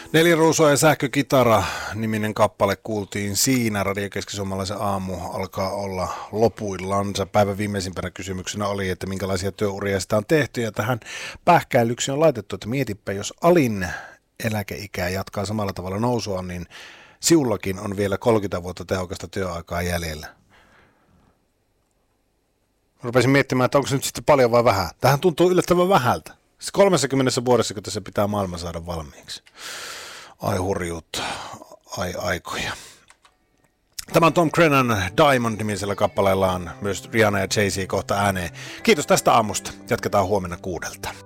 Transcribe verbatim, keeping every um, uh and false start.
Neljä ruusua ja sähkökitara niminen kappale kuultiin siinä. Radio Keski-Suomalaisen aamu alkaa olla lopuillansa. Päivän viimeisimpänä kysymyksenä oli, että minkälaisia työuria sitä on tehty. Ja tähän pähkäilyksi on laitettu, että mietipä, jos alin eläkeikää jatkaa samalla tavalla nousua, niin siullakin on vielä kolmekymmentä vuotta tehokasta työaikaa jäljellä. Rupesin miettimään, että onko se nyt sitten paljon vai vähän. Tähän tuntuu yllättävän vähältä. Siis kolmekymmentä vuodessa, kun tässä pitää maailma saada valmiiksi. Ai hurjuutta, ai aikoja. Tämä on Tom Grennan Diamond-nimisellä kappaleellaan myös Rihanna ja Jay-Z kohta ääneen. Kiitos tästä aamusta. Jatketaan huomenna kuudelta.